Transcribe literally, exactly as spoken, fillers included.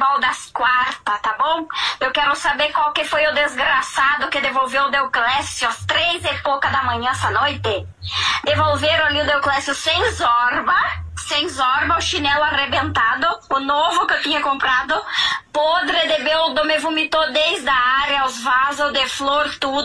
futebol das quartas, tá bom? Eu quero saber qual que foi o desgraçado que devolveu o Deoclésio às três e pouca da manhã essa noite. Devolveram ali o Deoclésio sem zorba, sem zorba, o chinelo arrebentado, o novo que eu tinha comprado, podre de beldo, me vomitou desde a área, os vasos de flor, tudo.